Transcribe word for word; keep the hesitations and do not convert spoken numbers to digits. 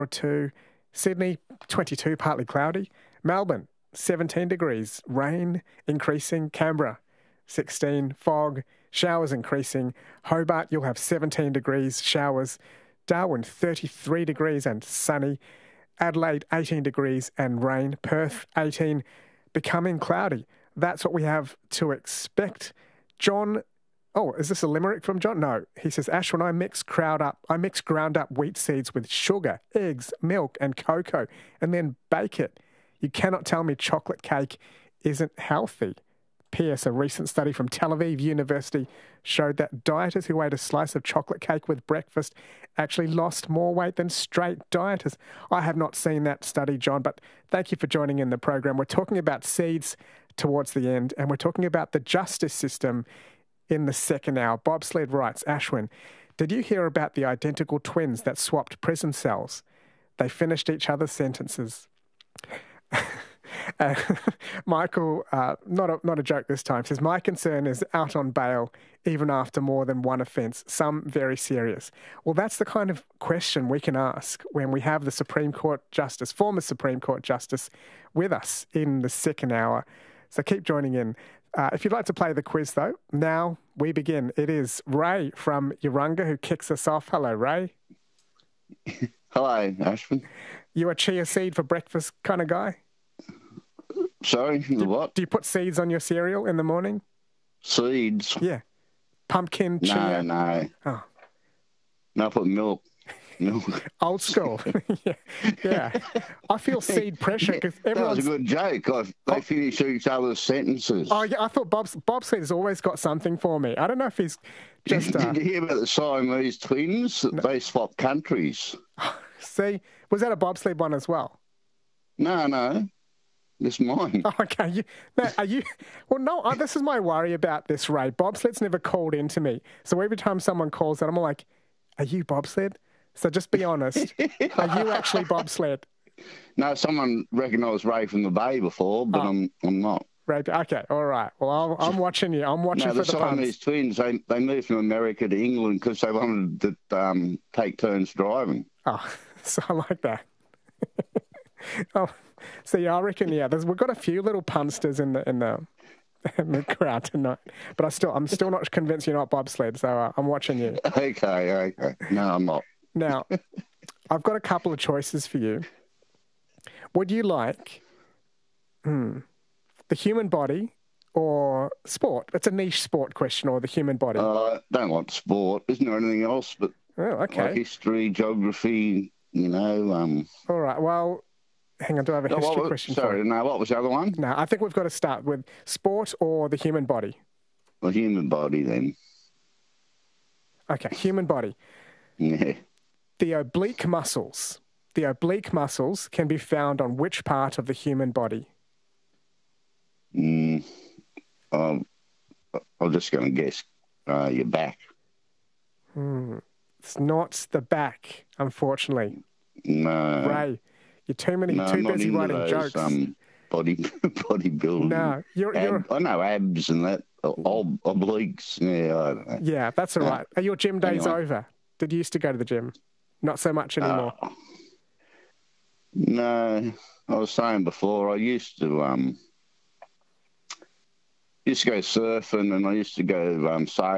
two. Sydney, twenty-two, partly cloudy. Melbourne, seventeen degrees, rain increasing. Canberra, sixteen, fog, showers increasing. Hobart, you'll have seventeen degrees, showers. Darwin, thirty-three degrees and sunny. Adelaide, eighteen degrees and rain. Perth, eighteen, becoming cloudy. That's what we have to expect. John, oh, is this a limerick from John? No. He says, Ash, when I mix crowd up, I mix ground up wheat seeds with sugar, eggs, milk and cocoa and then bake it. You cannot tell me chocolate cake isn't healthy. P S. A recent study from Tel Aviv University showed that dieters who ate a slice of chocolate cake with breakfast actually lost more weight than straight dieters. I have not seen that study, John, but thank you for joining in the program. We're talking about seeds towards the end, and we're talking about the justice system in the second hour. Bobsled writes, Ashwin, did you hear about the identical twins that swapped prison cells? They finished each other's sentences. Uh, Michael, uh, not a, not a joke this time, says, my concern is out on bail even after more than one offence, some very serious. Well, that's the kind of question we can ask when we have the Supreme Court Justice, former Supreme Court Justice, with us in the second hour. So keep joining in. Uh, if you'd like to play the quiz, though, now we begin. It is Ray from Urunga who kicks us off. Hello, Ray. Hello, Ashwin. You a chia seed for breakfast kind of guy? Sorry, do, what? Do you put seeds on your cereal in the morning? Seeds? Yeah. Pumpkin, chia? No, no. Oh. No, I put milk. Milk. Old school. yeah. yeah. I feel seed pressure because everyone's... That was a good joke. I, they oh. finish each other's sentences. Oh, yeah. I thought Bob's, Bob's has always got something for me. I don't know if he's just... Did, uh... did you hear about the Siamese twins? No. They swapped countries. See? Was that a bobsled one as well? No, no. This mine. Oh, okay. You, now, are you? Well, no. I, this is my worry about this, Ray. Bobsled's never called into me, so every time someone calls in, I'm like, "Are you bobsled?" So just be honest. Are you actually bobsled? No, someone recognised Ray from the Bay before, but oh. I'm I'm not. Ray. Okay. All right. Well, I'll, I'm watching you. I'm watching no, for the the puns. Siamese twins. They they moved from America to England because they wanted to um, take turns driving. Oh, so I like that. oh. So yeah, I reckon yeah. There's, we've got a few little punsters in the in the in the crowd tonight, but I still I'm still not convinced you're not bobsled. So uh, I'm watching you. Okay, okay. No, I'm not. Now, I've got a couple of choices for you. Would you like hmm, the human body or sport? It's a niche sport question, or the human body. I uh, don't want sport. Isn't there anything else? But oh, okay. Like history, geography. You know. Um... All right. Well. Hang on, do I have a history what, question sorry, for you? no, what was the other one? No, I think we've got to start with sport or the human body. The human body, then. Okay, human body. Yeah. The oblique muscles. The oblique muscles can be found on which part of the human body? Mm, um, I'm just going to guess uh, your back. Hmm. It's not the back, unfortunately. No. Ray. You're too many, no, too busy writing those, jokes. Um, body, bodybuilding. No, you're, Ab, you're. I know abs and that. Ob, obliques. Yeah, I don't know. Yeah, that's all no. right. Are your gym days anyway. over? Did you used to go to the gym? Not so much anymore. Uh, no, I was saying before. I used to um, used to go surfing, and I used to go um, sailing.